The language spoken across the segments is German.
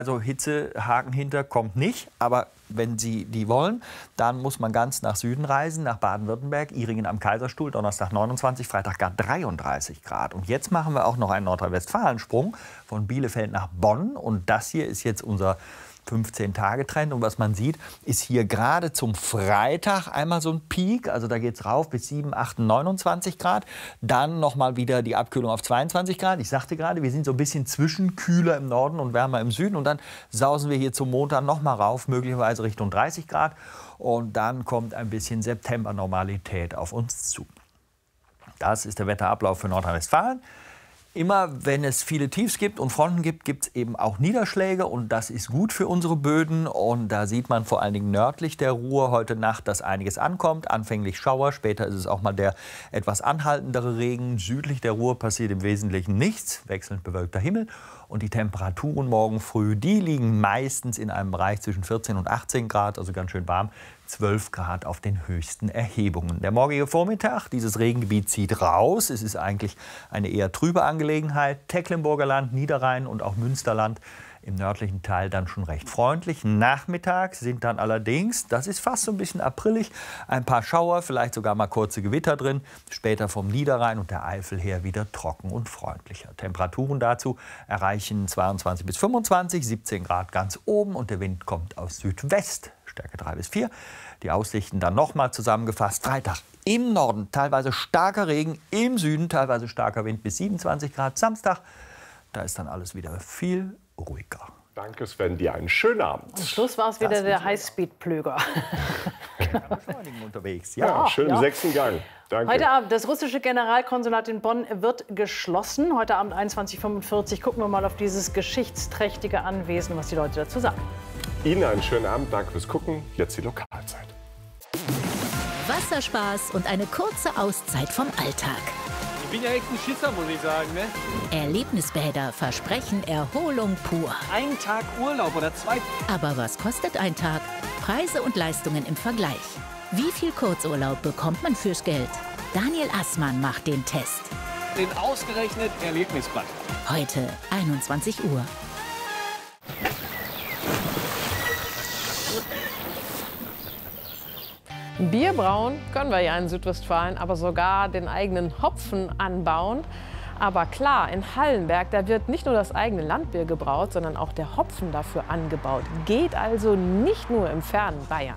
Also Hitzehaken hinter kommt nicht, aber wenn Sie die wollen, dann muss man ganz nach Süden reisen, nach Baden-Württemberg, Ihringen am Kaiserstuhl, Donnerstag 29, Freitag gar 33 Grad. Und jetzt machen wir auch noch einen Nordrhein-Westfalen-Sprung von Bielefeld nach Bonn. Und das hier ist jetzt unser 15-Tage-Trend. Und was man sieht, ist hier gerade zum Freitag einmal so ein Peak. Also da geht es rauf bis 7, 8, 29 Grad. Dann nochmal wieder die Abkühlung auf 22 Grad. Ich sagte gerade, wir sind so ein bisschen zwischen kühler im Norden und wärmer im Süden. Und dann sausen wir hier zum Montag nochmal rauf, möglicherweise Richtung 30 Grad. Und dann kommt ein bisschen September-Normalität auf uns zu. Das ist der Wetterablauf für Nordrhein-Westfalen. Immer wenn es viele Tiefs gibt und Fronten gibt, gibt es eben auch Niederschläge. Und das ist gut für unsere Böden. Und da sieht man vor allen Dingen nördlich der Ruhr heute Nacht, dass einiges ankommt. Anfänglich Schauer, später ist es auch mal der etwas anhaltendere Regen. Südlich der Ruhr passiert im Wesentlichen nichts, wechselnd bewölkter Himmel. Und die Temperaturen morgen früh, die liegen meistens in einem Bereich zwischen 14 und 18 Grad, also ganz schön warm. 12 Grad auf den höchsten Erhebungen. Der morgige Vormittag, dieses Regengebiet zieht raus. Es ist eigentlich eine eher trübe Angelegenheit. Tecklenburger Land, Niederrhein und auch Münsterland im nördlichen Teil dann schon recht freundlich. Nachmittags sind dann allerdings, das ist fast so ein bisschen aprillig, ein paar Schauer, vielleicht sogar mal kurze Gewitter drin. Später vom Niederrhein und der Eifel her wieder trocken und freundlicher. Temperaturen dazu erreichen 22 bis 25, 17 Grad ganz oben und der Wind kommt aus Südwest. Stärke 3 bis 4. Die Aussichten dann nochmal zusammengefasst. Freitag im Norden teilweise starker Regen, im Süden teilweise starker Wind bis 27 Grad. Samstag, da ist dann alles wieder viel ruhiger. Danke Sven, dir einen schönen Abend. Am Schluss war es wieder der Highspeed-Plöger. Unterwegs. Ja, schön im 6. Gang. Danke. Heute Abend, das russische Generalkonsulat in Bonn wird geschlossen. Heute Abend 21:45 Uhr. Gucken wir mal auf dieses geschichtsträchtige Anwesen, was die Leute dazu sagen. Ihnen einen schönen Abend, danke fürs Gucken. Jetzt die Lokalzeit. Wasserspaß und eine kurze Auszeit vom Alltag. Ich bin ja echt ein Schisser, muss ich sagen, ne? Erlebnisbäder versprechen Erholung pur. Ein Tag Urlaub oder 2. Aber was kostet ein Tag? Preise und Leistungen im Vergleich. Wie viel Kurzurlaub bekommt man fürs Geld? Daniel Assmann macht den Test. Den ausgerechnet Erlebnisblatt. Heute 21 Uhr. Bier brauen können wir ja in Südwestfalen, aber sogar den eigenen Hopfen anbauen. Aber klar, in Hallenberg, da wird nicht nur das eigene Landbier gebraut, sondern auch der Hopfen dafür angebaut. Geht also nicht nur im fernen Bayern.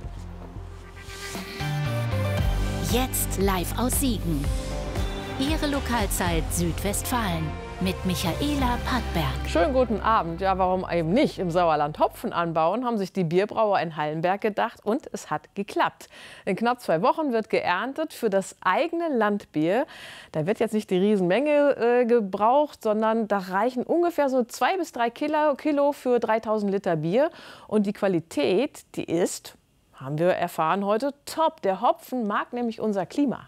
Jetzt live aus Siegen. Ihre Lokalzeit Südwestfalen mit Michaela Pattberg. Schönen guten Abend. Ja, warum eben nicht im Sauerland Hopfen anbauen, haben sich die Bierbrauer in Hallenberg gedacht und es hat geklappt. In knapp 2 Wochen wird geerntet für das eigene Landbier. Da wird jetzt nicht die Riesenmenge gebraucht, sondern da reichen ungefähr so 2 bis 3 Kilo für 3000 Liter Bier. Und die Qualität, die ist, haben wir erfahren heute, top. Der Hopfen mag nämlich unser Klima.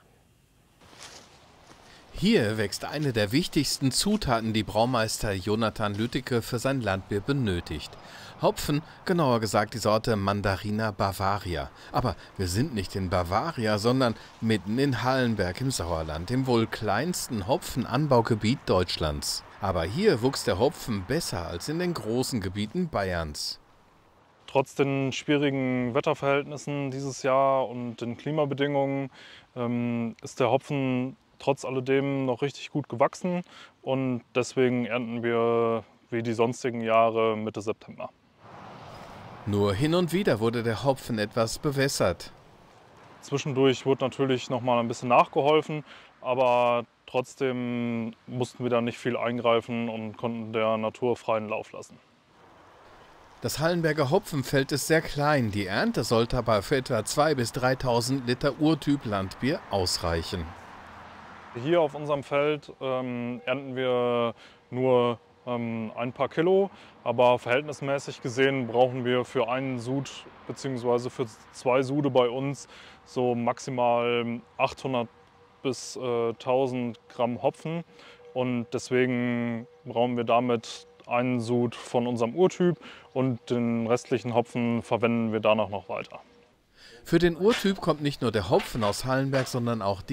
Hier wächst eine der wichtigsten Zutaten, die Braumeister Jonathan Lüttike für sein Landbier benötigt. Hopfen, genauer gesagt die Sorte Mandarina Bavaria. Aber wir sind nicht in Bavaria, sondern mitten in Hallenberg im Sauerland, dem wohl kleinsten Hopfenanbaugebiet Deutschlands. Aber hier wuchs der Hopfen besser als in den großen Gebieten Bayerns. Trotz den schwierigen Wetterverhältnissen dieses Jahr und den Klimabedingungen ist der Hopfen trotz alledem noch richtig gut gewachsen und deswegen ernten wir wie die sonstigen Jahre Mitte September. Nur hin und wieder wurde der Hopfen etwas bewässert. Zwischendurch wurde natürlich noch mal ein bisschen nachgeholfen, aber trotzdem mussten wir da nicht viel eingreifen und konnten der Natur freien Lauf lassen. Das Hallenberger Hopfenfeld ist sehr klein. Die Ernte sollte aber für etwa 2.000 bis 3.000 Liter Urtyp Landbier ausreichen. Hier auf unserem Feld ernten wir nur ein paar Kilo, aber verhältnismäßig gesehen brauchen wir für einen Sud bzw. für 2 Sude bei uns so maximal 800 bis 1000 Gramm Hopfen und deswegen brauchen wir damit einen Sud von unserem Urtyp und den restlichen Hopfen verwenden wir danach noch weiter. Für den Urtyp kommt nicht nur der Hopfen aus Hallenberg, sondern auch die